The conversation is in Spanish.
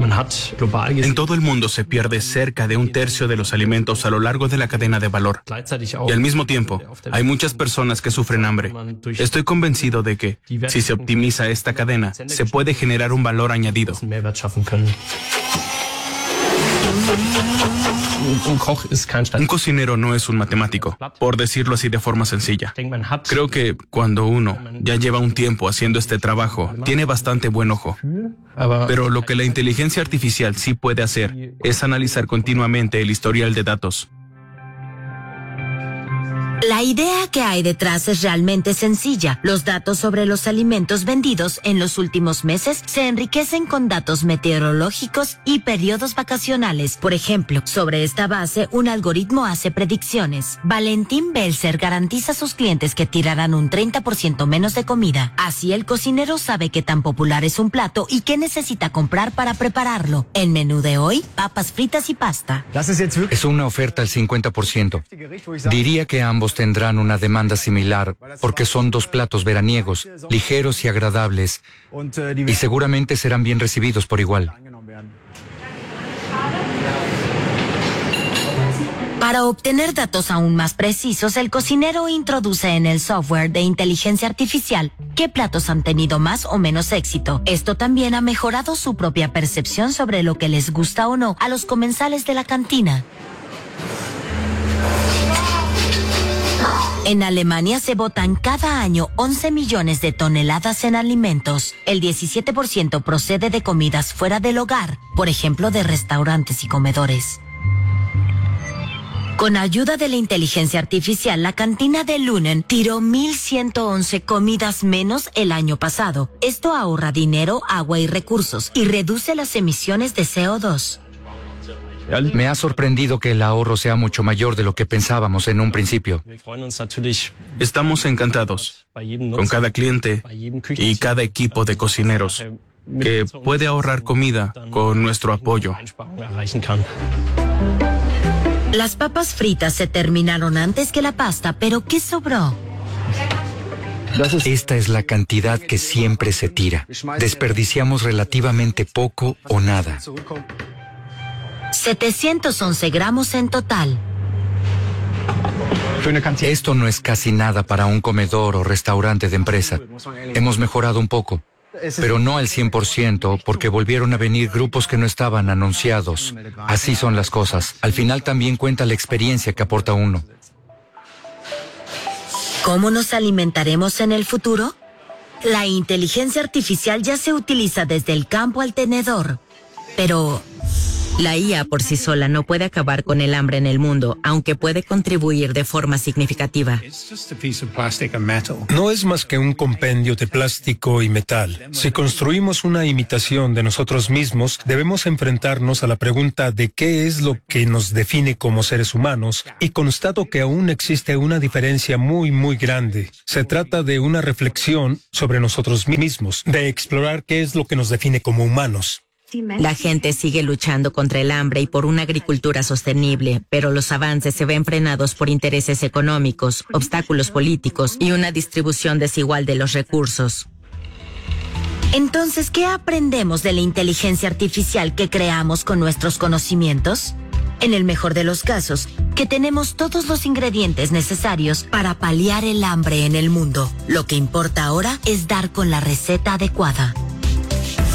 En todo el mundo se pierde cerca de 1/3 de los alimentos a lo largo de la cadena de valor. Y al mismo tiempo, hay muchas personas que sufren hambre. Estoy convencido de que, si se optimiza esta cadena, se puede generar un valor añadido. Un cocinero no es un matemático, por decirlo así de forma sencilla. Creo que cuando uno ya lleva un tiempo haciendo este trabajo, tiene bastante buen ojo. Pero lo que la inteligencia artificial sí puede hacer es analizar continuamente el historial de datos. La idea que hay detrás es realmente sencilla. Los datos sobre los alimentos vendidos en los últimos meses se enriquecen con datos meteorológicos y periodos vacacionales. Por ejemplo, sobre esta base, un algoritmo hace predicciones. Valentín Belzer garantiza a sus clientes que tirarán un 30% menos de comida. Así el cocinero sabe qué tan popular es un plato y qué necesita comprar para prepararlo. El menú de hoy, papas fritas y pasta. Es una oferta al 50%. Diría que ambos tendrán una demanda similar porque son 2 platos veraniegos, ligeros y agradables, y seguramente serán bien recibidos por igual. Para obtener datos aún más precisos, el cocinero introduce en el software de inteligencia artificial qué platos han tenido más o menos éxito. Esto también ha mejorado su propia percepción sobre lo que les gusta o no a los comensales de la cantina. En Alemania se botan cada año 11 millones de toneladas en alimentos. El 17% procede de comidas fuera del hogar, por ejemplo de restaurantes y comedores. Con ayuda de la inteligencia artificial, la cantina de Lunen tiró 1.111 comidas menos el año pasado. Esto ahorra dinero, agua y recursos y reduce las emisiones de CO2. Me ha sorprendido que el ahorro sea mucho mayor de lo que pensábamos en un principio. Estamos encantados con cada cliente y cada equipo de cocineros que puede ahorrar comida con nuestro apoyo. Las papas fritas se terminaron antes que la pasta, pero ¿qué sobró? Esta es la cantidad que siempre se tira. Desperdiciamos relativamente poco o nada. 711 gramos en total. Esto no es casi nada para un comedor o restaurante de empresa. Hemos mejorado un poco, pero no al 100% porque volvieron a venir grupos que no estaban anunciados. Así son las cosas. Al final también cuenta la experiencia que aporta uno. ¿Cómo nos alimentaremos en el futuro? La inteligencia artificial ya se utiliza desde el campo al tenedor, pero la IA por sí sola no puede acabar con el hambre en el mundo, aunque puede contribuir de forma significativa. No es más que un compendio de plástico y metal. Si construimos una imitación de nosotros mismos, debemos enfrentarnos a la pregunta de qué es lo que nos define como seres humanos, y constato que aún existe una diferencia muy, muy grande. Se trata de una reflexión sobre nosotros mismos, de explorar qué es lo que nos define como humanos. La gente sigue luchando contra el hambre y por una agricultura sostenible, pero los avances se ven frenados por intereses económicos, obstáculos políticos y una distribución desigual de los recursos. Entonces, ¿qué aprendemos de la inteligencia artificial que creamos con nuestros conocimientos? En el mejor de los casos, que tenemos todos los ingredientes necesarios para paliar el hambre en el mundo. Lo que importa ahora es dar con la receta adecuada.